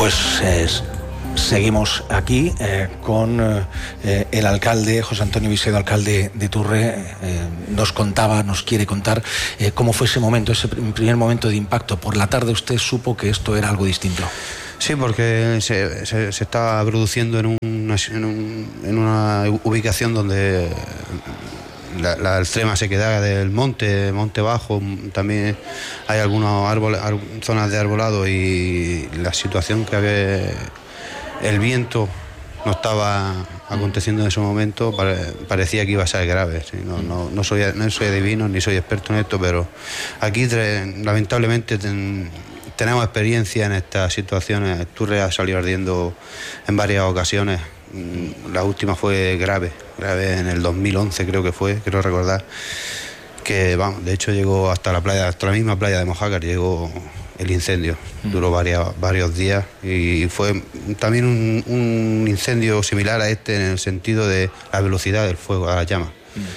Pues seguimos aquí con el alcalde, José Antonio Visedo, alcalde de Turre. Nos quiere contar cómo fue ese momento, ese primer momento de impacto. Por la tarde usted supo que esto era algo distinto. Sí, porque se estaba produciendo en una ubicación donde la extrema sequedad del monte bajo, también hay algunos árboles, zonas de arbolado, y la situación que había, el viento no estaba aconteciendo en ese momento, parecía que iba a ser grave. ¿Sí? No soy adivino ni soy experto en esto, pero aquí lamentablemente tenemos experiencia en estas situaciones. Turre ha salido ardiendo en varias ocasiones. La última fue grave en el 2011 creo recordar, que de hecho llegó hasta la misma playa de Mojácar, llegó el incendio. Duró varios días y fue también un incendio similar a este en el sentido de la velocidad del fuego, a las llamas.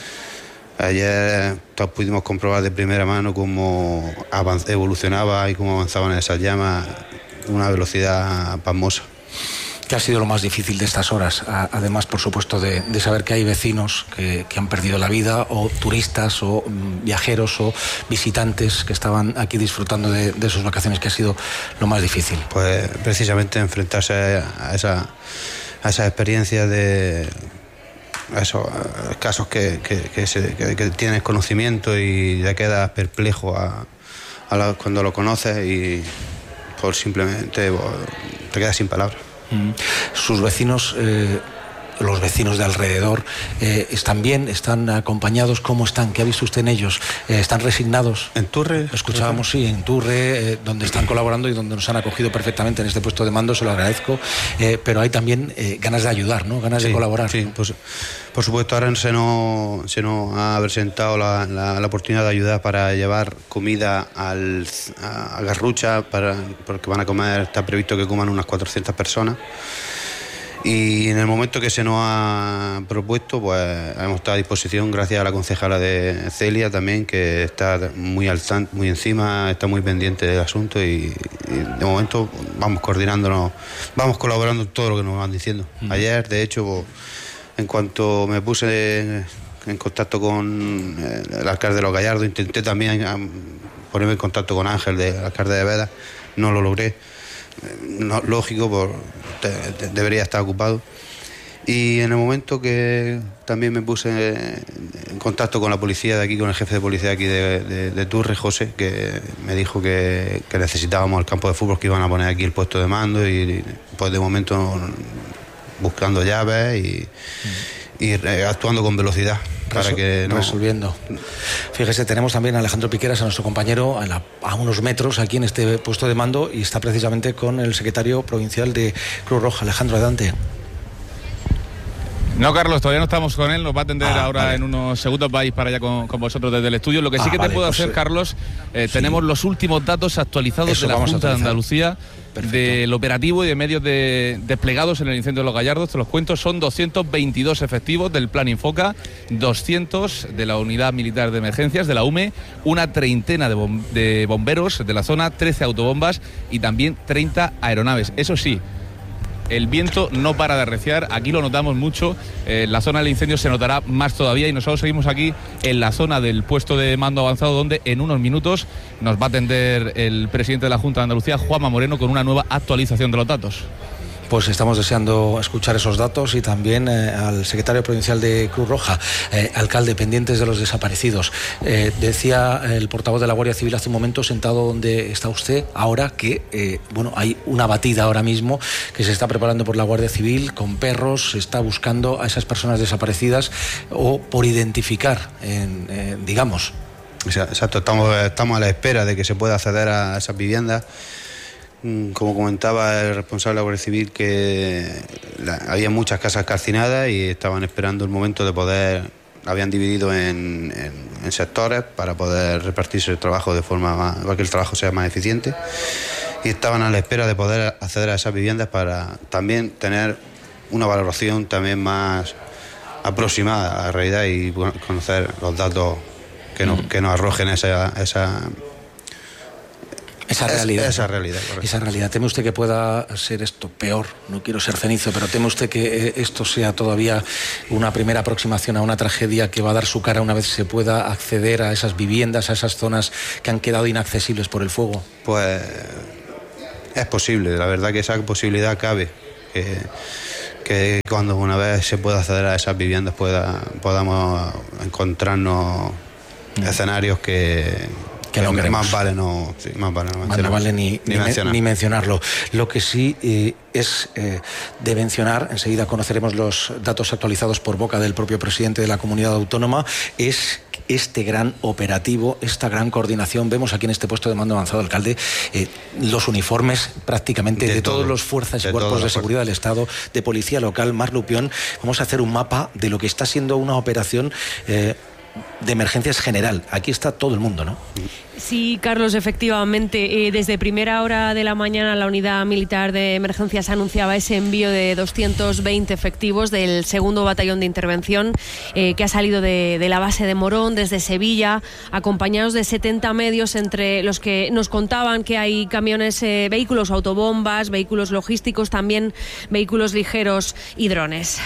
Ayer todos pudimos comprobar de primera mano cómo evolucionaba y cómo avanzaban esas llamas a una velocidad pasmosa. ¿Qué ha sido lo más difícil de estas horas? Además, por supuesto, de saber que hay vecinos que han perdido la vida, o turistas, o viajeros, o visitantes que estaban aquí disfrutando de sus vacaciones. ¿Qué ha sido lo más difícil? Pues precisamente enfrentarse a esas experiencias de esos casos que tienes conocimiento y te quedas perplejo cuando lo conoces, y por simplemente te quedas sin palabras. Sus vecinos, los vecinos de alrededor, ¿están bien? ¿Están acompañados? ¿Cómo están? ¿Qué ha visto usted en ellos? ¿Están resignados? En Turre, escuchábamos, sí, en Turre, donde están colaborando y donde nos han acogido perfectamente en este puesto de mando, se lo agradezco, pero hay también ganas de ayudar, ¿no? Ganas de colaborar. Sí, pues, por supuesto, ahora se nos ha presentado la oportunidad de ayudar para llevar comida a Garrucha, porque van a comer, está previsto que coman unas 400 personas. Y en el momento que se nos ha propuesto, pues hemos estado a disposición, gracias a la concejala de Celia también, que está muy al tanto, muy encima, está muy pendiente del asunto, y de momento vamos coordinándonos, vamos colaborando en todo lo que nos van diciendo. Ayer, de hecho, pues, en cuanto me puse en contacto con el alcalde de Los Gallardos, intenté también ponerme en contacto con Ángel, el alcalde de Veda, no lo logré. No, lógico, debería estar ocupado. Y en el momento que también me puse en contacto con la policía de aquí, con el jefe de policía de aquí de Turre, José, que me dijo que necesitábamos el campo de fútbol, que iban a poner aquí el puesto de mando, y pues de momento buscando llaves y actuando con velocidad. Resolviendo. Fíjese, tenemos también a Alejandro Piqueras, a nuestro compañero, a unos metros aquí en este puesto de mando, y está precisamente con el secretario provincial de Cruz Roja. Alejandro, adelante. No, Carlos, todavía no estamos con él, nos va a atender ahora en unos segundos, vais para allá con vosotros desde el estudio. Lo que sí que te puedo hacer, Carlos, tenemos los últimos datos actualizados de la Junta de Andalucía, del operativo y de medios desplegados en el incendio de Los Gallardos. Te los cuento, son 222 efectivos del Plan Infoca, 200 de la Unidad Militar de Emergencias, de la UME, una treintena de bomberos de la zona, 13 autobombas y también 30 aeronaves. Eso sí, el viento no para de arreciar, aquí lo notamos mucho, la zona del incendio se notará más todavía, y nosotros seguimos aquí en la zona del puesto de mando avanzado, donde en unos minutos nos va a atender el presidente de la Junta de Andalucía, Juanma Moreno, con una nueva actualización de los datos. Pues estamos deseando escuchar esos datos, y también al secretario provincial de Cruz Roja. Alcalde, pendientes de los desaparecidos. Decía el portavoz de la Guardia Civil hace un momento, sentado donde está usted ahora, que hay una batida ahora mismo que se está preparando por la Guardia Civil con perros, se está buscando a esas personas desaparecidas o por identificar, digamos. Exacto, estamos a la espera de que se pueda acceder a esas viviendas. Como comentaba el responsable de la Guardia Civil, que había muchas casas calcinadas y estaban esperando el momento de poder, habían dividido en sectores para poder repartirse el trabajo de forma para que el trabajo sea más eficiente, y estaban a la espera de poder acceder a esas viviendas para también tener una valoración también más aproximada a la realidad y conocer los datos que nos arrojen esa Esa realidad. Esa realidad, correcto. Esa realidad. ¿Teme usted que pueda ser esto peor? No quiero ser cenizo, pero ¿teme usted que esto sea todavía una primera aproximación a una tragedia que va a dar su cara una vez se pueda acceder a esas viviendas, a esas zonas que han quedado inaccesibles por el fuego? Pues es posible, la verdad que esa posibilidad cabe. Que cuando una vez se pueda acceder a esas viviendas podamos encontrarnos escenarios que no más vale no mencionarlo. Lo que sí es de mencionar, enseguida conoceremos los datos actualizados por boca del propio presidente de la comunidad autónoma, es este gran operativo, esta gran coordinación. Vemos aquí en este puesto de mando avanzado, alcalde, los uniformes prácticamente de todas las fuerzas y cuerpos de seguridad del Estado, de policía local. Mar Lupión, vamos a hacer un mapa de lo que está siendo una operación de emergencias general. Aquí está todo el mundo, ¿no? Sí, Carlos, efectivamente. Desde primera hora de la mañana la Unidad Militar de Emergencias anunciaba ese envío de 220 efectivos del 2º Batallón de Intervención que ha salido de la base de Morón desde Sevilla, acompañados de 70 medios, entre los que nos contaban que hay camiones, vehículos autobombas, vehículos logísticos, también vehículos ligeros y drones.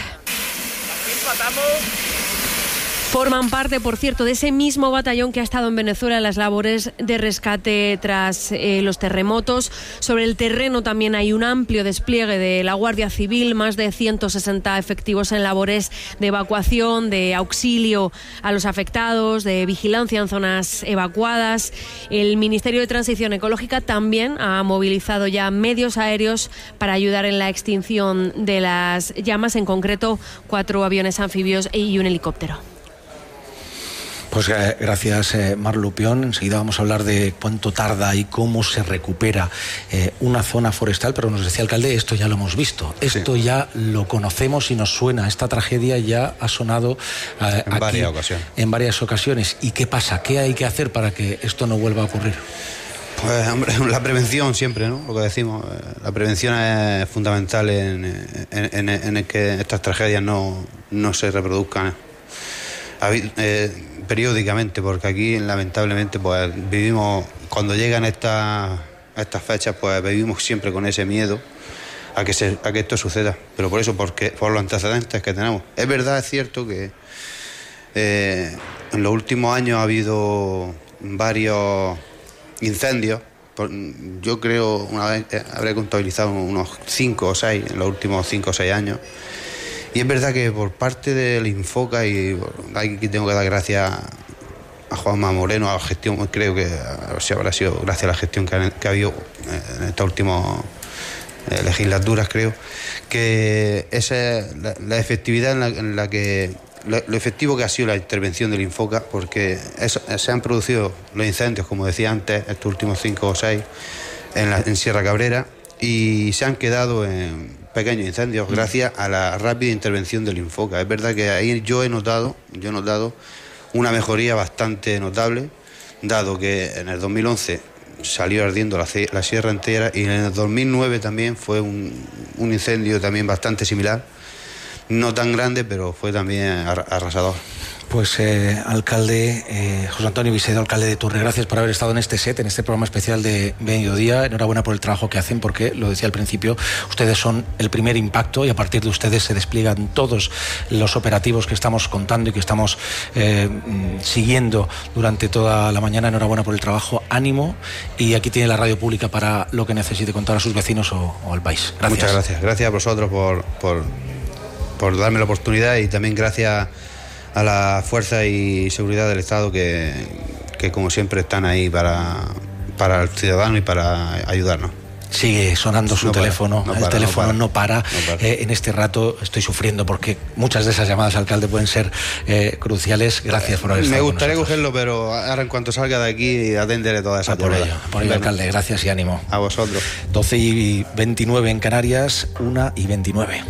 Forman parte, por cierto, de ese mismo batallón que ha estado en Venezuela en las labores de rescate tras los terremotos. Sobre el terreno también hay un amplio despliegue de la Guardia Civil, más de 160 efectivos en labores de evacuación, de auxilio a los afectados, de vigilancia en zonas evacuadas. El Ministerio de Transición Ecológica también ha movilizado ya medios aéreos para ayudar en la extinción de las llamas, en concreto 4 aviones anfibios y un helicóptero. Pues gracias, Mar Lupión. Enseguida vamos a hablar de cuánto tarda y cómo se recupera una zona forestal, pero nos decía, alcalde, esto ya lo hemos visto, esto ya lo conocemos y nos suena. Esta tragedia ya ha sonado en varias ocasiones. ¿Y qué pasa? ¿Qué hay que hacer para que esto no vuelva a ocurrir? Pues, hombre, la prevención siempre, ¿no? Lo que decimos, la prevención es fundamental en que estas tragedias no se reproduzcan periódicamente, porque aquí lamentablemente pues vivimos, cuando llegan estas fechas, pues vivimos siempre con ese miedo a que esto suceda, pero por los antecedentes que tenemos. Es verdad, es cierto que en los últimos años ha habido varios incendios. Yo creo, una vez habré contabilizado unos 5 o 6 en los últimos 5 o 6 años. Y es verdad que por parte del Infoca, y aquí tengo que dar gracias a Juanma Moreno, a la gestión, creo que habrá sido gracias a la gestión que ha habido en estas últimas legislaturas, creo, que esa es la efectividad en la que lo efectivo que ha sido la intervención del Infoca, porque se han producido los incendios, como decía antes, estos últimos 5 o 6 en Sierra Cabrera, y se han quedado en pequeños incendios gracias a la rápida intervención del Infoca. Es verdad que ahí yo he notado una mejoría bastante notable, dado que en el 2011 salió ardiendo la sierra entera, y en el 2009 también fue un incendio también bastante similar, no tan grande, pero fue también arrasador. Pues alcalde José Antonio Visedo, alcalde de Turre, gracias por haber estado en este set, en este programa especial de Mediodía. Enhorabuena por el trabajo que hacen, porque, lo decía al principio, ustedes son el primer impacto y a partir de ustedes se despliegan todos los operativos que estamos contando y que estamos siguiendo durante toda la mañana. Enhorabuena por el trabajo, ánimo, y aquí tiene la radio pública para lo que necesite contar a sus vecinos o al país. Gracias. Muchas gracias. Gracias a vosotros por darme la oportunidad, y también gracias a la fuerza y seguridad del Estado que como siempre están ahí para el ciudadano y para ayudarnos. Sigue sonando su teléfono, el teléfono no para. En este rato estoy sufriendo porque muchas de esas llamadas, alcalde, pueden ser cruciales. Gracias por haber estado. Me gustaría cogerlo, pero ahora en cuanto salga de aquí atenderé toda esa llamada. Por ello, alcalde, gracias y ánimo. A vosotros. 12:29 en Canarias, 1:29.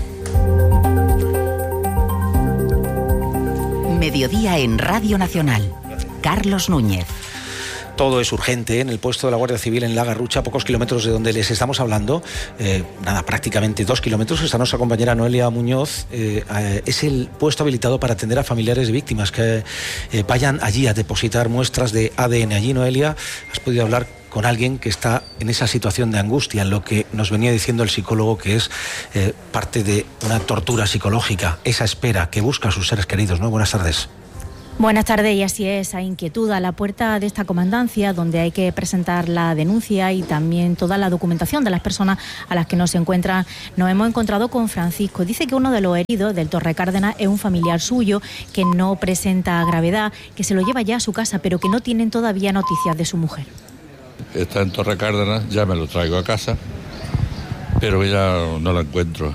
Mediodía en Radio Nacional. Carlos Núñez. Todo es urgente en el puesto de la Guardia Civil en La Garrucha, a pocos kilómetros de donde les estamos hablando, prácticamente 2 kilómetros. Está nuestra compañera Noelia Muñoz. Es el puesto habilitado para atender a familiares de víctimas que vayan allí a depositar muestras de ADN. Allí, Noelia, has podido hablar con alguien que está en esa situación de angustia, lo que nos venía diciendo el psicólogo, que es parte de una tortura psicológica, esa espera que busca a sus seres queridos, ¿no? Buenas tardes. Buenas tardes, y así es, esa inquietud a la puerta de esta comandancia, donde hay que presentar la denuncia y también toda la documentación de las personas a las que nos encuentran. Nos hemos encontrado con Francisco. Dice que uno de los heridos del Torre Cárdenas es un familiar suyo, que no presenta gravedad, que se lo lleva ya a su casa, pero que no tienen todavía noticias de su mujer. Está en Torre Cárdenas, ya me lo traigo a casa, pero ya no la encuentro.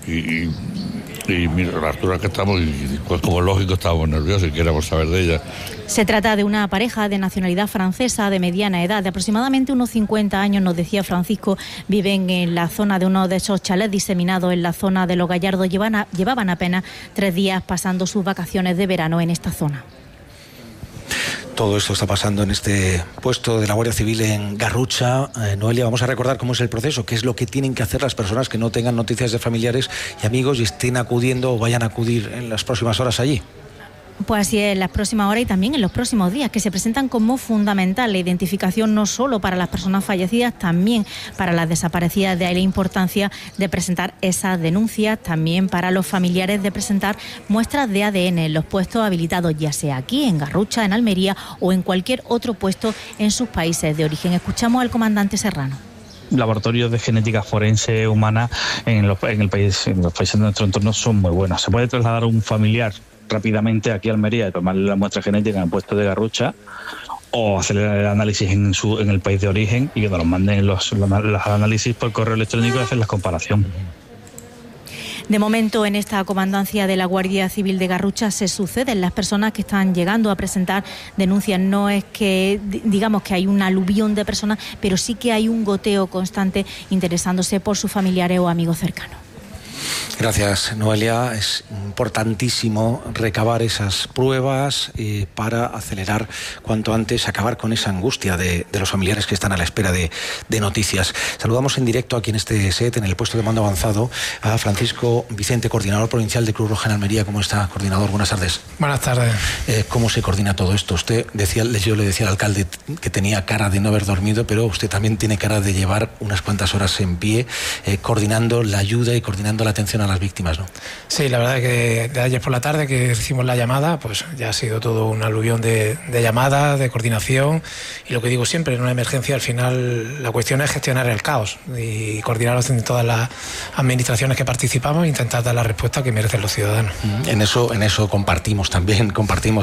Y mira, la altura que estamos, pues como lógico, estábamos nerviosos y queremos saber de ella. Se trata de una pareja de nacionalidad francesa de mediana edad, de aproximadamente unos 50 años, nos decía Francisco. Viven en la zona de uno de esos chalets diseminados en la zona de Los Gallardos. Llevaban apenas 3 días pasando sus vacaciones de verano en esta zona. Todo esto está pasando en este puesto de la Guardia Civil en Garrucha. Noelia, vamos a recordar cómo es el proceso, qué es lo que tienen que hacer las personas que no tengan noticias de familiares y amigos y estén acudiendo o vayan a acudir en las próximas horas allí. Pues así es, en las próximas horas y también en los próximos días, que se presentan como fundamental la identificación no solo para las personas fallecidas, también para las desaparecidas. De ahí la importancia de presentar esas denuncias, también para los familiares de presentar muestras de ADN en los puestos habilitados, ya sea aquí en Garrucha, en Almería o en cualquier otro puesto en sus países de origen. Escuchamos al comandante Serrano. Laboratorios de genética forense humana en los países de nuestro entorno son muy buenos. Se puede trasladar un familiar rápidamente aquí a Almería y tomarle la muestra genética en el puesto de Garrucha, o hacer el análisis en el país de origen y que nos manden los análisis por correo electrónico y hacer la comparación. De momento, en esta comandancia de la Guardia Civil de Garrucha se suceden las personas que están llegando a presentar denuncias. No es que digamos que hay un aluvión de personas, pero sí que hay un goteo constante interesándose por sus familiares o amigos cercanos. Gracias, Noelia. Es importantísimo recabar esas pruebas para acelerar cuanto antes, acabar con esa angustia de los familiares que están a la espera de noticias. Saludamos en directo aquí en este set, en el puesto de mando avanzado, a Francisco Vicente, coordinador provincial de Cruz Roja en Almería. ¿Cómo está, coordinador? Buenas tardes. Buenas tardes. ¿Cómo se coordina todo esto? Usted decía, yo le decía al alcalde que tenía cara de no haber dormido, pero usted también tiene cara de llevar unas cuantas horas en pie, coordinando la ayuda y coordinando la atención a las víctimas, ¿no? Sí, la verdad es que de ayer por la tarde que hicimos la llamada, pues ya ha sido todo un aluvión de llamadas, de coordinación, y lo que digo siempre, en una emergencia al final la cuestión es gestionar el caos y coordinarlos en todas las administraciones que participamos e intentar dar la respuesta que merecen los ciudadanos. En eso compartimos también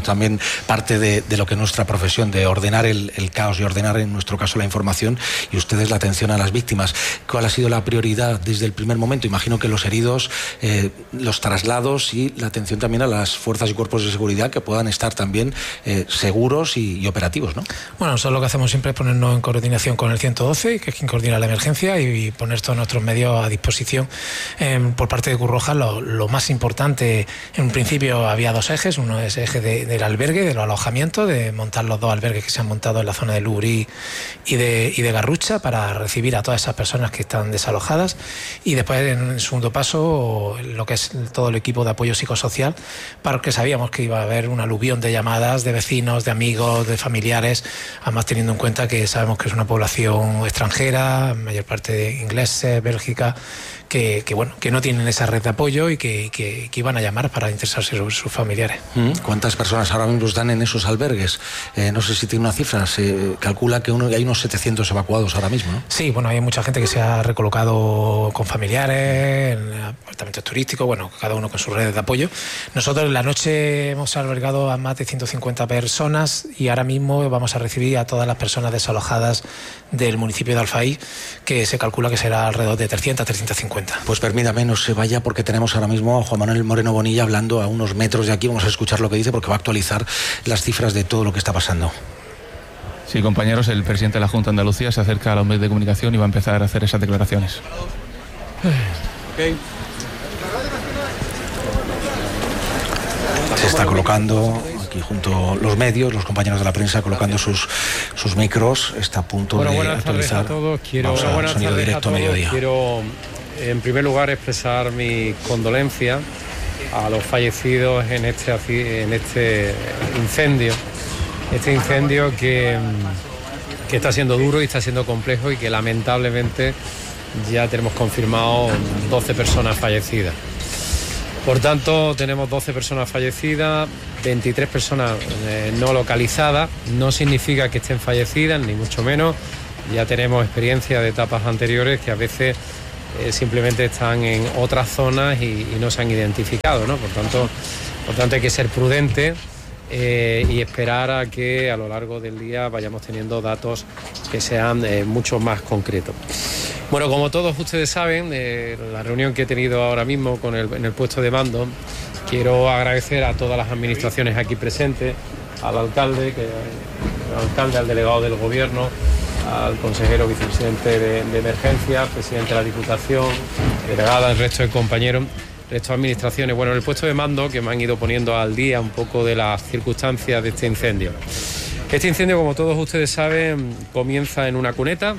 parte de lo que es nuestra profesión, de ordenar el caos y ordenar en nuestro caso la información, y ustedes la atención a las víctimas. ¿Cuál ha sido la prioridad desde el primer momento? Imagino que los heridos, los traslados y la atención también a las fuerzas y cuerpos de seguridad que puedan estar también seguros y operativos, ¿no? Bueno, nosotros lo que hacemos siempre es ponernos en coordinación con el 112, que es quien coordina la emergencia, y poner todos nuestros medios a disposición. Por parte de Cruz Roja, lo más importante, en un principio había 2 ejes. Uno es el eje del albergue, de los alojamientos, de montar los 2 albergues que se han montado en la zona de Lugurí y de Garrucha para recibir a todas esas personas que están desalojadas, y después, en el segundo paso, lo que es todo el equipo de apoyo psicosocial, porque sabíamos que iba a haber un aluvión de llamadas de vecinos, de amigos, de familiares, además teniendo en cuenta que sabemos que es una población extranjera, mayor parte de ingleses, Bélgica, que no tienen esa red de apoyo y que iban a llamar para interesarse en sus familiares. ¿Cuántas personas ahora mismo están en esos albergues? No sé si tiene una cifra, se calcula que hay unos 700 evacuados ahora mismo, ¿no? Sí, hay mucha gente que se ha recolocado con familiares, en apartamentos turísticos, cada uno con sus redes de apoyo. Nosotros en la noche hemos albergado a más de 150 personas y ahora mismo vamos a recibir a todas las personas desalojadas del municipio de Alfaí, que se calcula que será alrededor de 300 a 350. Pues permítame, no se vaya, porque tenemos ahora mismo a Juan Manuel Moreno Bonilla hablando a unos metros de aquí. Vamos a escuchar lo que dice, porque va a actualizar las cifras de todo lo que está pasando. Sí, compañeros, el presidente de la Junta de Andalucía se acerca a los medios de comunicación y va a empezar a hacer esas declaraciones. Se está colocando aquí junto a los medios, los compañeros de la prensa colocando sus micros. Está a punto de actualizar. Quiero en primer lugar expresar mi condolencia a los fallecidos en este incendio. Este incendio que está siendo duro y está siendo complejo, y que lamentablemente ya tenemos confirmado 12 personas fallecidas. Por tanto, tenemos 12 personas fallecidas, 23 personas no localizadas. No significa que estén fallecidas, ni mucho menos. Ya tenemos experiencia de etapas anteriores que a veces simplemente están en otras zonas y no se han identificado, ¿no? Por tanto hay que ser prudente y esperar a que a lo largo del día vayamos teniendo datos que sean mucho más concretos. Bueno, como todos ustedes saben, la reunión que he tenido ahora mismo en el puesto de mando, quiero agradecer a todas las administraciones aquí presentes, al alcalde, al delegado del gobierno, al consejero vicepresidente de emergencia, presidente de la Diputación, delegada, el resto de compañeros, el resto de administraciones. Bueno, en el puesto de mando, que me han ido poniendo al día un poco de las circunstancias de este incendio. Este incendio, como todos ustedes saben, comienza en una cuneta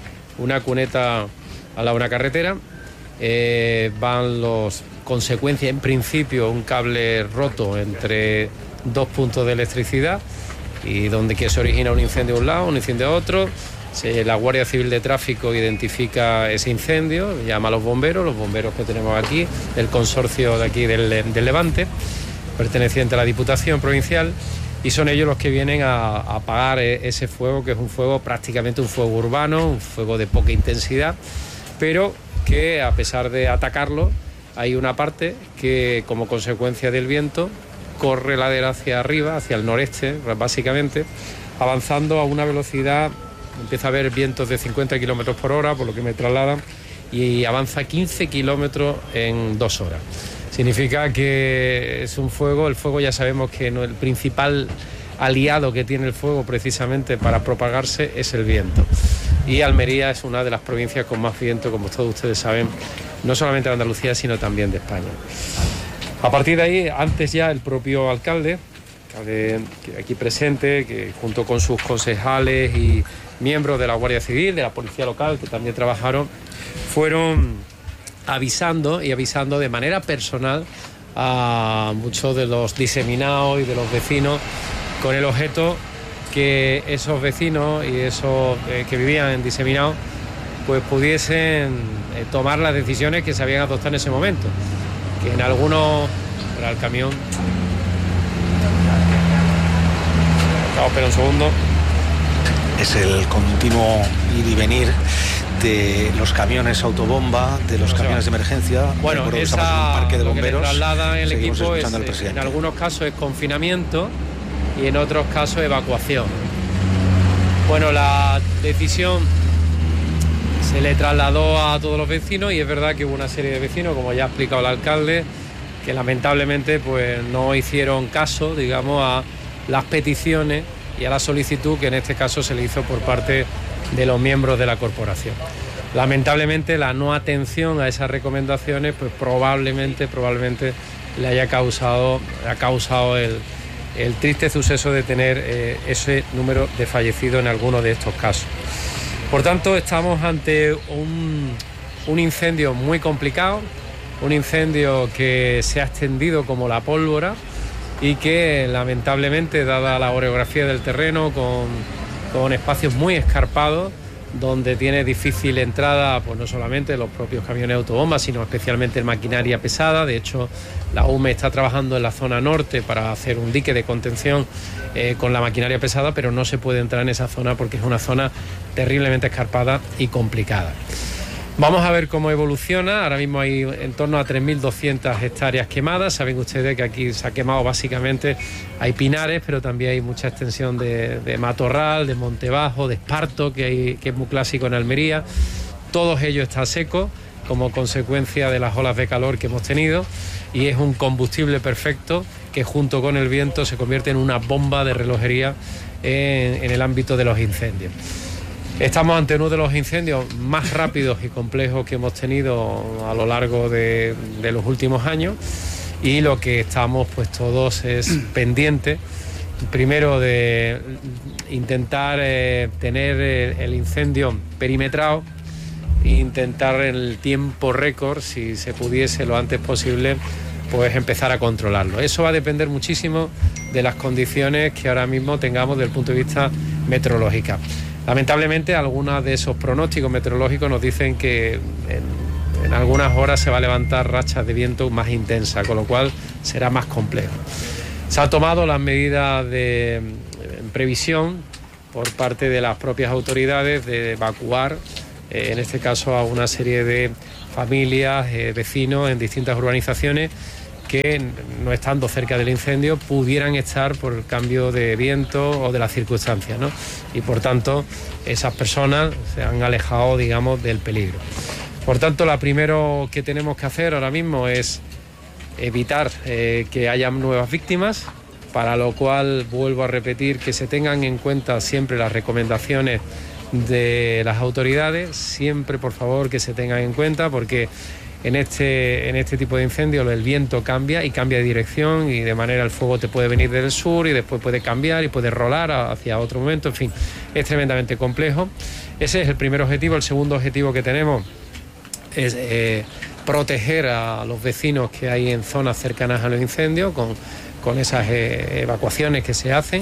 al lado de una carretera. Van los consecuencias, en principio, un cable roto entre dos puntos de electricidad, y donde que se origina un incendio a un lado, un incendio a otro. La Guardia Civil de Tráfico identifica ese incendio, llama a los bomberos que tenemos aquí, del consorcio de aquí del Levante, perteneciente a la Diputación Provincial, y son ellos los que vienen a apagar ese fuego, que es un fuego prácticamente un fuego urbano, un fuego de poca intensidad, pero que a pesar de atacarlo, hay una parte que, como consecuencia del viento, corre ladera hacia arriba, hacia el noreste, básicamente, avanzando a una velocidad. Empieza a haber vientos de 50 kilómetros por hora, por lo que me trasladan, y avanza 15 kilómetros en 2 horas. Significa que es un fuego, el fuego ya sabemos que el principal aliado que tiene el fuego precisamente para propagarse es el viento. Y Almería es una de las provincias con más viento, como todos ustedes saben, no solamente de Andalucía, sino también de España. A partir de ahí, antes ya el propio alcalde aquí presente, que junto con sus concejales y miembros de la Guardia Civil, de la Policía Local, que también trabajaron, fueron avisando de manera personal a muchos de los diseminados y de los vecinos, con el objeto que esos vecinos y esos que vivían en diseminados pues pudiesen tomar las decisiones que se habían adoptado en ese momento. Que en algunos... Para el camión... Espera un segundo. Es el continuo ir y venir de los camiones autobomba, de los camiones de emergencia. Bueno, estamos en un parque de bomberos. Lo que traslada el equipo es, en algunos casos es confinamiento y en otros casos evacuación. Bueno, la decisión se le trasladó a todos los vecinos, y es verdad que hubo una serie de vecinos, como ya ha explicado el alcalde, que lamentablemente pues no hicieron caso, digamos, a las peticiones y a la solicitud que en este caso se le hizo por parte de los miembros de la corporación. Lamentablemente la no atención a esas recomendaciones pues probablemente le haya causado el triste suceso de tener ese número de fallecidos en alguno de estos casos. Por tanto, estamos ante un incendio muy complicado, un incendio que se ha extendido como la pólvora y que lamentablemente, dada la orografía del terreno, con espacios muy escarpados, donde tiene difícil entrada pues no solamente los propios camiones autobombas, sino especialmente maquinaria pesada. De hecho, la UME está trabajando en la zona norte para hacer un dique de contención con la maquinaria pesada, pero no se puede entrar en esa zona porque es una zona terriblemente escarpada y complicada. Vamos a ver cómo evoluciona. Ahora mismo hay en torno a 3.200 hectáreas quemadas. Saben ustedes que aquí se ha quemado básicamente, hay pinares, pero también hay mucha extensión de matorral, de monte bajo, de esparto, que es muy clásico en Almería. Todo ello está seco como consecuencia de las olas de calor que hemos tenido, y es un combustible perfecto que junto con el viento se convierte en una bomba de relojería en el ámbito de los incendios. Estamos ante uno de los incendios más rápidos y complejos que hemos tenido a lo largo de los últimos años, y lo que estamos pues todos es pendientes, primero de intentar tener el incendio perimetrado e intentar en el tiempo récord, si se pudiese lo antes posible, pues empezar a controlarlo. Eso va a depender muchísimo de las condiciones que ahora mismo tengamos desde el punto de vista meteorológico. Lamentablemente, algunos de esos pronósticos meteorológicos nos dicen que en algunas horas se va a levantar rachas de viento más intensas, con lo cual será más complejo. Se han tomado las medidas de previsión por parte de las propias autoridades de evacuar, en este caso, a una serie de familias, vecinos en distintas urbanizaciones que, no estando cerca del incendio, pudieran estar por el cambio de viento o de las circunstancias, ¿no? Y por tanto, esas personas se han alejado, digamos, del peligro. Por tanto, lo primero que tenemos que hacer ahora mismo es evitar que haya nuevas víctimas, para lo cual vuelvo a repetir que se tengan en cuenta siempre las recomendaciones de las autoridades, siempre por favor que se tengan en cuenta, porque en este tipo de incendios el viento cambia y cambia de dirección, y de manera el fuego te puede venir del sur y después puede cambiar y puede rolar hacia otro momento, en fin, es tremendamente complejo. Ese es el primer objetivo. El segundo objetivo que tenemos es proteger a los vecinos que hay en zonas cercanas a los incendios con esas evacuaciones que se hacen.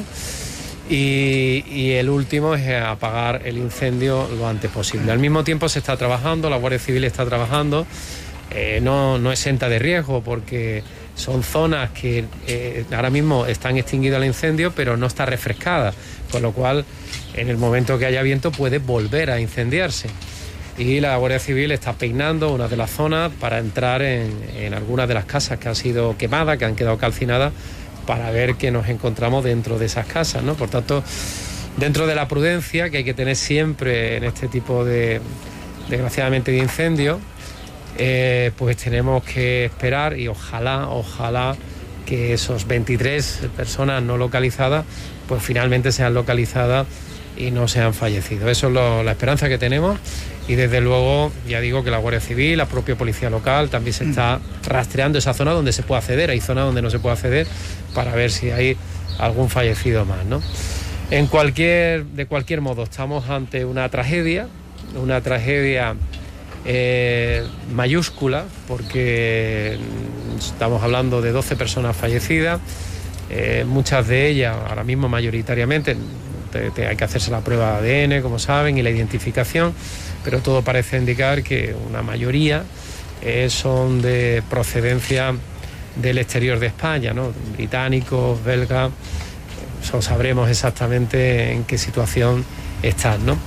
Y el último es apagar el incendio lo antes posible. Al mismo tiempo se está trabajando, la Guardia Civil está trabajando, no exenta de riesgo, porque son zonas que ahora mismo están extinguidas el incendio, pero no está refrescada, con lo cual en el momento que haya viento puede volver a incendiarse. Y la Guardia Civil está peinando una de las zonas para entrar en algunas de las casas que han sido quemadas, que han quedado calcinadas, para ver qué nos encontramos dentro de esas casas, ¿no? Por tanto, dentro de la prudencia que hay que tener siempre en este tipo de, desgraciadamente, de incendios, pues tenemos que esperar, y ojalá que esos 23 personas no localizadas, pues finalmente sean localizadas y no sean fallecidos. Eso es la esperanza que tenemos, y desde luego ya digo que la Guardia Civil, la propia Policía Local también se está rastreando esa zona donde se puede acceder. Hay zonas donde no se puede acceder, para ver si hay algún fallecido más, ¿no? De cualquier modo, estamos ante una tragedia mayúscula, porque estamos hablando de 12 personas fallecidas, muchas de ellas, ahora mismo mayoritariamente, hay que hacerse la prueba de ADN, como saben, y la identificación, pero todo parece indicar que una mayoría son de procedencia del exterior de España, ¿no? Británicos, belgas, sabremos exactamente en qué situación están, ¿no?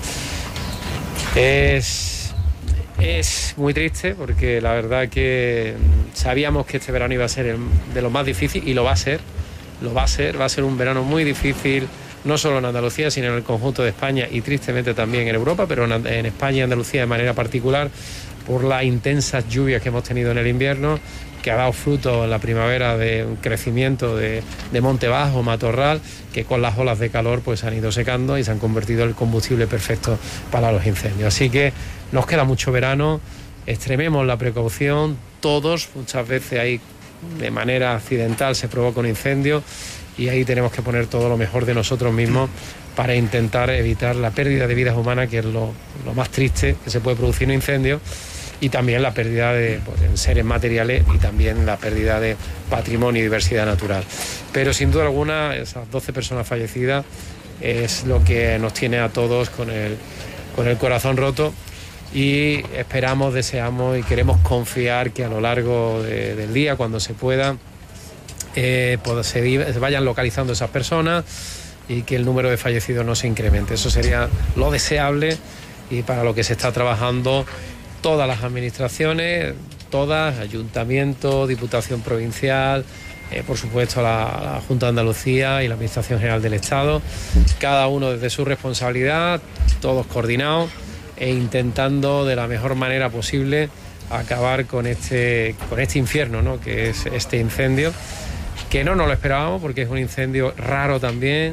Es muy triste, porque la verdad que sabíamos que este verano iba a ser de lo más difícil, y va a ser un verano muy difícil, no solo en Andalucía, sino en el conjunto de España, y tristemente también en Europa, pero en España y Andalucía de manera particular, por las intensas lluvias que hemos tenido en el invierno, que ha dado fruto en la primavera de un crecimiento de monte bajo, matorral, que con las olas de calor pues han ido secando y se han convertido en el combustible perfecto para los incendios. Así que nos queda mucho verano, extrememos la precaución, todos, muchas veces ahí de manera accidental se provoca un incendio, y ahí tenemos que poner todo lo mejor de nosotros mismos para intentar evitar la pérdida de vidas humanas, que es lo más triste que se puede producir en un incendio, y también la pérdida de seres materiales, y también la pérdida de patrimonio y diversidad natural. Pero sin duda alguna, esas 12 personas fallecidas es lo que nos tiene a todos con el corazón roto, y esperamos, deseamos y queremos confiar que a lo largo del día, cuando se pueda, pues se vayan localizando esas personas y que el número de fallecidos no se incremente. Eso sería lo deseable, y para lo que se está trabajando todas las administraciones, Ayuntamiento, Diputación Provincial, por supuesto la Junta de Andalucía y la Administración General del Estado, cada uno desde su responsabilidad, todos coordinados e intentando de la mejor manera posible acabar con este infierno, ¿no?, que es este incendio, que no nos lo esperábamos, porque es un incendio raro también.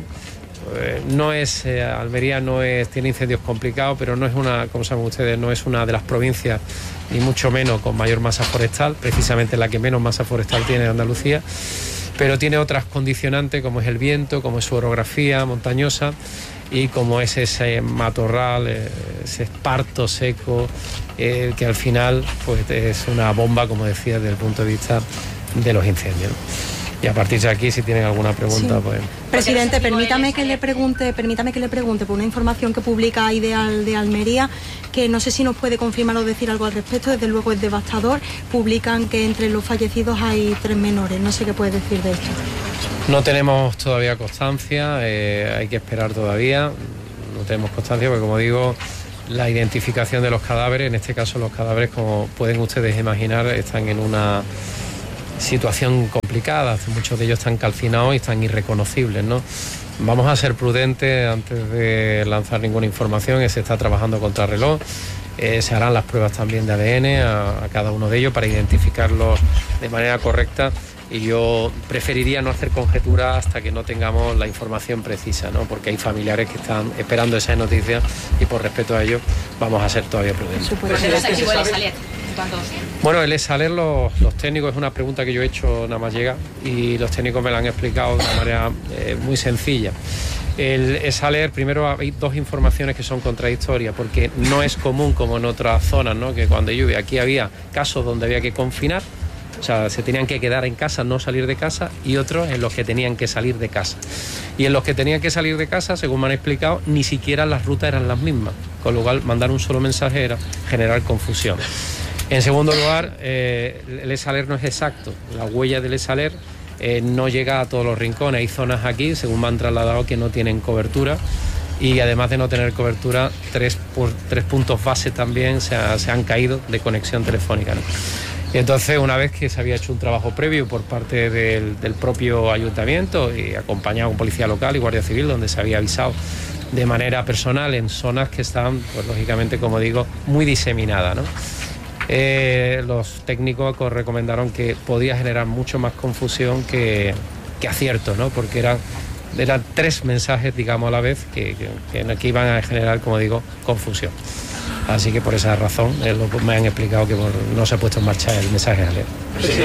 Almería tiene incendios complicados, pero no es como saben ustedes, no es una de las provincias, ni mucho menos con mayor masa forestal, precisamente la que menos masa forestal tiene de Andalucía, pero tiene otras condicionantes, como es el viento, como es su orografía montañosa, y como es ese matorral, ese esparto seco, que al final pues es una bomba, como decía, desde el punto de vista de los incendios. Y a partir de aquí, si tienen alguna pregunta, pues... Presidente, permítame que le pregunte por una información que publica Ideal de Almería, que no sé si nos puede confirmar o decir algo al respecto. Desde luego es devastador. Publican que entre los fallecidos hay 3 menores. No sé qué puede decir de esto. No tenemos todavía constancia, hay que esperar todavía. No tenemos constancia porque, como digo, la identificación de los cadáveres, en este caso los cadáveres, como pueden ustedes imaginar, están en una situación complicada. Muchos de ellos están calcinados y están irreconocibles, ¿no? Vamos a ser prudentes antes de lanzar ninguna información. Se está trabajando contra reloj. Se harán las pruebas también de ADN a cada uno de ellos para identificarlos de manera correcta. Y yo preferiría no hacer conjeturas hasta que no tengamos la información precisa, ¿no? Porque hay familiares que están esperando esas noticias y por respeto a ellos vamos a ser todavía prudentes. Bueno, el ESALER, los técnicos, es una pregunta que yo he hecho nada más llega y los técnicos me la han explicado de una manera muy sencilla. El ESALER, primero hay 2 informaciones que son contradictorias, porque no es común como en otras zonas, ¿no? Que cuando llueve, aquí había casos donde había que confinar, o sea, se tenían que quedar en casa, no salir de casa, y otros en los que tenían que salir de casa. Y en los que tenían que salir de casa, según me han explicado, ni siquiera las rutas eran las mismas, con lo cual mandar un solo mensaje era generar confusión. En segundo lugar, el ESALER no es exacto. La huella del ESALER no llega a todos los rincones. Hay zonas aquí, según me han trasladado, que no tienen cobertura. Y además de no tener cobertura, 3 puntos base también se han caído de conexión telefónica, ¿no? Y entonces, una vez que se había hecho un trabajo previo por parte del propio ayuntamiento y acompañado con policía local y guardia civil, donde se había avisado de manera personal en zonas que están, pues lógicamente, como digo, muy diseminadas, ¿no? Los técnicos recomendaron que podía generar mucho más confusión que acierto, ¿no? Porque eran 3 mensajes, digamos, a la vez que iban a generar, como digo, confusión. Así que por esa razón me han explicado que no se ha puesto en marcha el mensaje de alerta.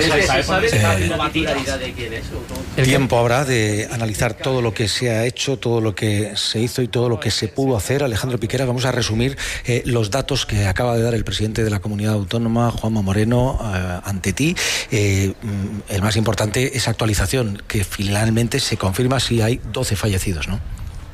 Tiempo habrá de analizar todo lo que se ha hecho, todo lo que se hizo y todo lo que se pudo hacer. Alejandro Piqueras, vamos a resumir los datos que acaba de dar el presidente de la comunidad autónoma, Juanma Moreno, ante ti. El más importante, esa actualización, que finalmente se confirma si hay 12 fallecidos, ¿no?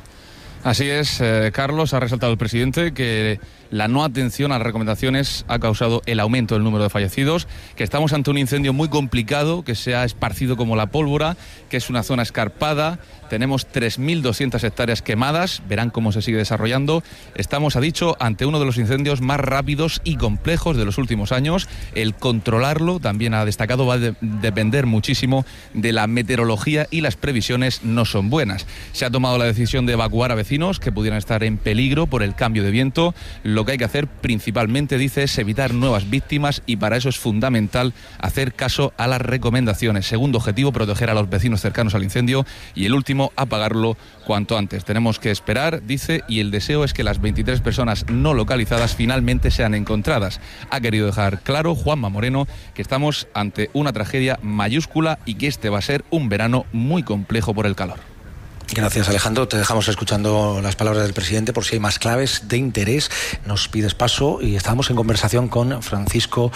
Así es, Carlos, ha resaltado el presidente que la no atención a las recomendaciones ha causado el aumento del número de fallecidos, que estamos ante un incendio muy complicado, que se ha esparcido como la pólvora, que es una zona escarpada. Tenemos 3.200 hectáreas quemadas, verán cómo se sigue desarrollando. Estamos, ha dicho, ante uno de los incendios más rápidos y complejos de los últimos años. El controlarlo, también ha destacado, va a depender muchísimo de la meteorología y las previsiones no son buenas. Se ha tomado la decisión de evacuar a vecinos que pudieran estar en peligro por el cambio de viento. Lo que hay que hacer principalmente, dice, es evitar nuevas víctimas y para eso es fundamental hacer caso a las recomendaciones. Segundo objetivo, proteger a los vecinos cercanos al incendio y el último, apagarlo cuanto antes. Tenemos que esperar, dice, y el deseo es que las 23 personas no localizadas finalmente sean encontradas. Ha querido dejar claro Juanma Moreno que estamos ante una tragedia mayúscula y que este va a ser un verano muy complejo por el calor. Gracias, Alejandro. Te dejamos escuchando las palabras del presidente por si hay más claves de interés. Nos pides paso y estamos en conversación con Francisco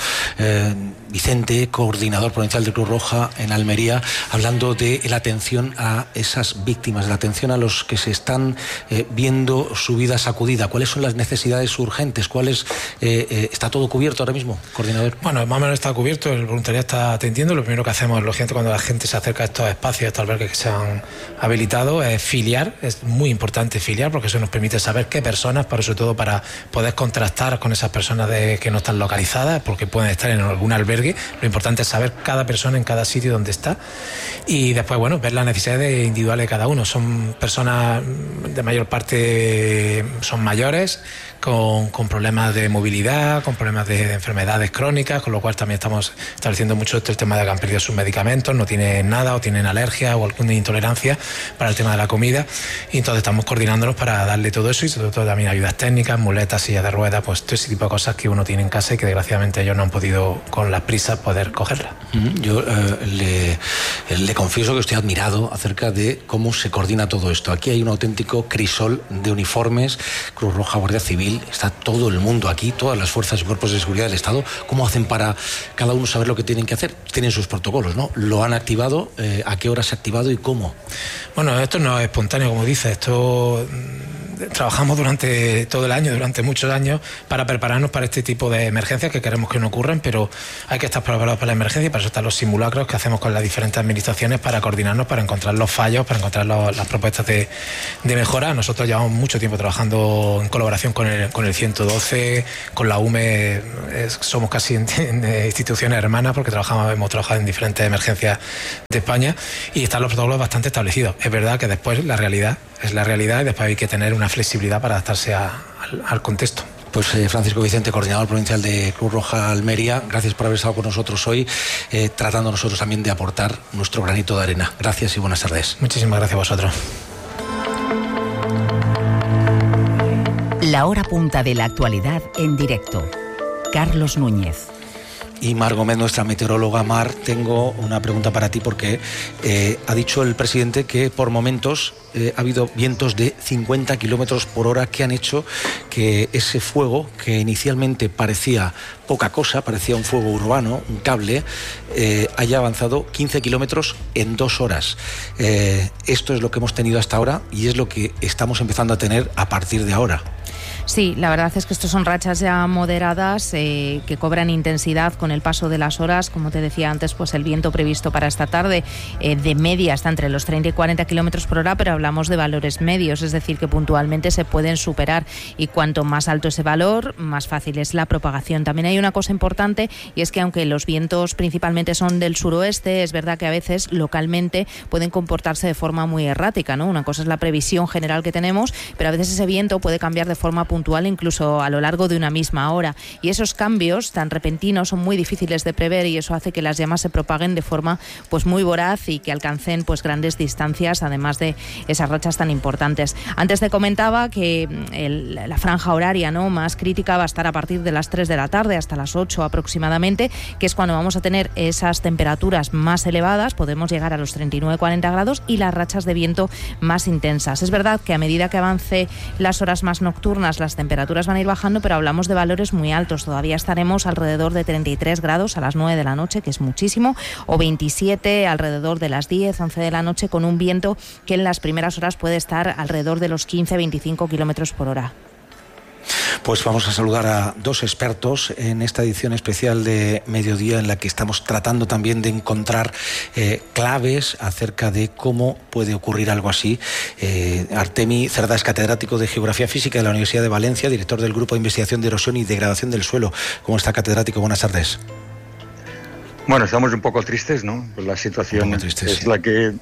Vicente, coordinador provincial de Cruz Roja en Almería, hablando de la atención a esas víctimas, de la atención a los que se están viendo su vida sacudida. ¿Cuáles son las necesidades urgentes? ¿Está todo cubierto ahora mismo, coordinador? Bueno, más o menos está cubierto, el voluntariado está atendiendo. Lo primero que hacemos, lógicamente, cuando la gente se acerca a estos espacios, a estos albergues que se han habilitado, es filiar. Es muy importante filiar porque eso nos permite saber qué personas, pero sobre todo para poder contrastar con esas personas que no están localizadas, porque pueden estar en algún albergue. Lo importante es saber cada persona en cada sitio donde está y después, bueno, ver las necesidades individuales de cada uno. Son personas, de mayor parte son mayores, con problemas de movilidad, con problemas de enfermedades crónicas, con lo cual también estamos estableciendo mucho el tema de que han perdido sus medicamentos, no tienen nada o tienen alergia o alguna intolerancia para el tema de la comida, y entonces estamos coordinándonos para darle todo eso y sobre todo también ayudas técnicas, muletas, sillas de ruedas, pues todo ese tipo de cosas que uno tiene en casa y que desgraciadamente ellos no han podido con las prisas poder cogerlas. Yo le confieso que estoy admirado acerca de cómo se coordina todo esto. Aquí hay un auténtico crisol de uniformes, Cruz Roja, Guardia Civil, aquí, está todo el mundo aquí, todas las fuerzas y cuerpos de seguridad del Estado. ¿Cómo hacen para cada uno saber lo que tienen que hacer? Tienen sus protocolos, ¿no? ¿Lo han activado? ¿A qué hora se ha activado y cómo? Bueno, esto no es espontáneo, como dices. Esto trabajamos durante todo el año, durante muchos años, para prepararnos para este tipo de emergencias que queremos que no ocurran, pero hay que estar preparados para la emergencia, y para eso están los simulacros que hacemos con las diferentes administraciones para coordinarnos, para encontrar los fallos, para encontrar las propuestas de mejora. Nosotros llevamos mucho tiempo trabajando en colaboración con el 112, con la UME, somos casi instituciones hermanas porque hemos trabajado en diferentes emergencias de España y están los protocolos bastante establecidos. Es verdad que después la realidad es la realidad y después hay que tener una flexibilidad para adaptarse al contexto. Pues Francisco Vicente, coordinador provincial de Cruz Roja Almería, gracias por haber estado con nosotros hoy, tratando nosotros también de aportar nuestro granito de arena. Gracias y buenas tardes. Muchísimas gracias a vosotros. La hora punta de la actualidad en directo. Carlos Núñez. Y Mar Gómez, nuestra meteoróloga. Mar, tengo una pregunta para ti porque ha dicho el presidente que por momentos ha habido vientos de 50 kilómetros por hora que han hecho que ese fuego, que inicialmente parecía poca cosa, parecía un fuego urbano, un cable, haya avanzado 15 kilómetros en 2 horas. Esto es lo que hemos tenido hasta ahora y es lo que estamos empezando a tener a partir de ahora. Sí, la verdad es que estos son rachas ya moderadas que cobran intensidad con el paso de las horas. Como te decía antes, pues el viento previsto para esta tarde de media está entre los 30 y 40 kilómetros por hora, pero hablamos de valores medios, es decir, que puntualmente se pueden superar, y cuanto más alto ese valor, más fácil es la propagación. También hay una cosa importante, y es que aunque los vientos principalmente son del suroeste, es verdad que a veces localmente pueden comportarse de forma muy errática, ¿no? Una cosa es la previsión general que tenemos, pero a veces ese viento puede cambiar de forma puntual incluso a lo largo de una misma hora, y esos cambios tan repentinos son muy difíciles de prever, y eso hace que las llamas se propaguen de forma pues muy voraz y que alcancen pues grandes distancias, además de esas rachas tan importantes. Antes te comentaba que la franja horaria, ¿no?, más crítica va a estar a partir de las 3 de la tarde hasta las 8 aproximadamente, que es cuando vamos a tener esas temperaturas más elevadas, podemos llegar a los 39-40 grados, y las rachas de viento más intensas. Es verdad que a medida que avance las horas más nocturnas, las temperaturas van a ir bajando, pero hablamos de valores muy altos. Todavía estaremos alrededor de 33 grados a las 9 de la noche, que es muchísimo, o 27 alrededor de las 10, 11 de la noche, con un viento que en las primeras horas puede estar alrededor de los 15-25 kilómetros por hora. Pues vamos a saludar a 2 expertos en esta edición especial de Mediodía, en la que estamos tratando también de encontrar claves acerca de cómo puede ocurrir algo así. Artemi Cerdá es catedrático de Geografía Física de la Universidad de Valencia, director del Grupo de Investigación de Erosión y Degradación del Suelo. ¿Cómo está, catedrático? Buenas tardes. Bueno, estamos un poco tristes, ¿no? Pues la situación es la que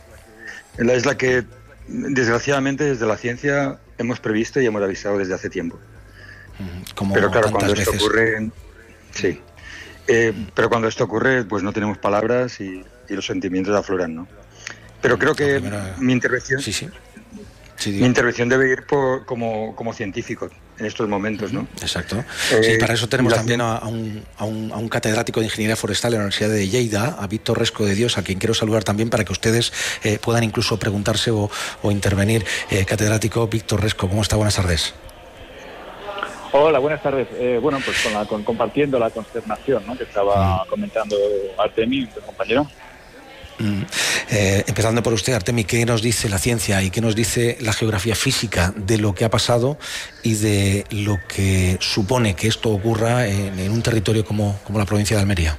desgraciadamente desde la ciencia hemos previsto y hemos avisado desde hace tiempo. Pero claro, cuando esto ocurre, sí. Pero cuando esto ocurre, pues no tenemos palabras y los sentimientos afloran, ¿no? Pero creo que mi intervención, mi intervención debe ir como científico en estos momentos, ¿no? Exacto. Sí, para eso tenemos también a un catedrático de Ingeniería Forestal en la Universidad de Lleida, a Víctor Resco de Dios, a quien quiero saludar también para que ustedes puedan incluso preguntarse o intervenir. Catedrático Víctor Resco, ¿cómo está? Buenas tardes. Hola, buenas tardes. Bueno, pues compartiendo la consternación, ¿no?, que estaba comentando Artemi, tu compañero. Empezando por usted, Artemi, ¿qué nos dice la ciencia y qué nos dice la geografía física de lo que ha pasado y de lo que supone que esto ocurra en un territorio como la provincia de Almería?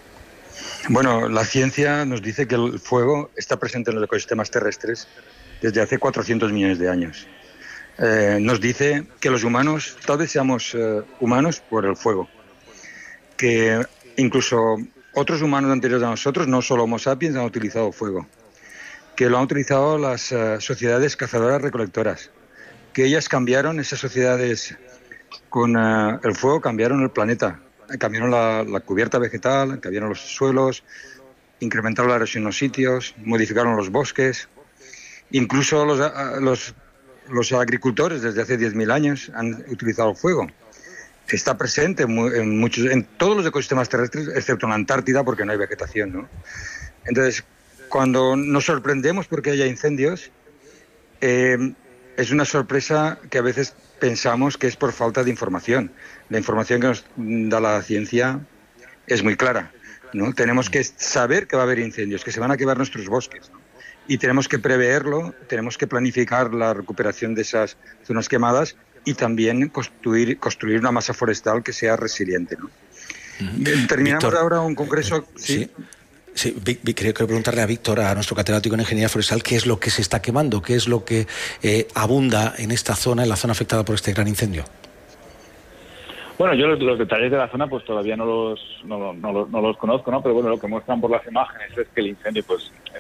Bueno, la ciencia nos dice que el fuego está presente en los ecosistemas terrestres desde hace 400 millones de años. Nos dice que los humanos, tal vez seamos humanos por el fuego, que incluso otros humanos anteriores a nosotros, no solo Homo sapiens, han utilizado fuego, que lo han utilizado las sociedades cazadoras-recolectoras, que ellas cambiaron, esas sociedades con el fuego cambiaron el planeta, cambiaron la cubierta vegetal, cambiaron los suelos, incrementaron la erosión en los sitios, modificaron los bosques, incluso los agricultores desde hace 10.000 años han utilizado el fuego. Está presente en todos los ecosistemas terrestres, excepto en la Antártida, porque no hay vegetación, ¿no? Entonces, cuando nos sorprendemos porque haya incendios, el es una sorpresa que a veces pensamos que es por falta de información. La información que nos da la ciencia es muy clara, ¿no? Tenemos que saber que va a haber incendios, que se van a quemar nuestros bosques, ¿no? Y tenemos que preverlo, tenemos que planificar la recuperación de esas zonas quemadas y también construir una masa forestal que sea resiliente, ¿no? Terminamos Víctor, ahora un congreso... ¿sí? Sí, quiero preguntarle a Víctor, a nuestro catedrático en Ingeniería Forestal, qué es lo que se está quemando, qué es lo que abunda en esta zona, en la zona afectada por este gran incendio. Bueno, yo los detalles de la zona pues todavía no los conozco, ¿no? Pero bueno, lo que muestran por las imágenes es que el incendio pues